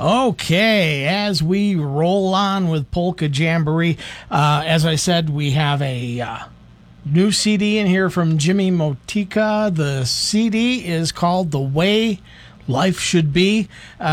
Okay, as we roll on with Polka Jamboree, as I said, we have a new CD in here from Jimmy Motika. The CD is called The Way Life Should Be.